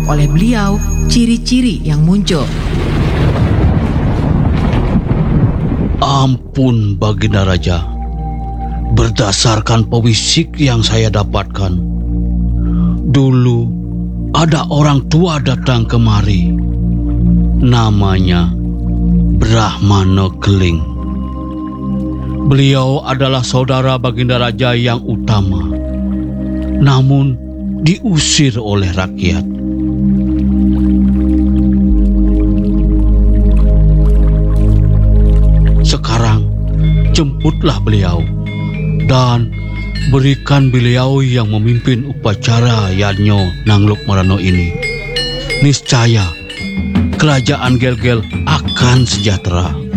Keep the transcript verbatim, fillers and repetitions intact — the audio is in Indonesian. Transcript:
oleh beliau ciri-ciri yang muncul. Ampun Baginda Raja, berdasarkan pewisik yang saya dapatkan, dulu ada orang tua datang kemari, namanya Brahmana Keling. Beliau adalah saudara Baginda Raja yang utama, namun diusir oleh rakyat. Sekarang jemputlah beliau dan berikan beliau yang memimpin upacara Yanyo Nangluk Marano ini. Niscaya kerajaan Gel-Gel akan sejahtera.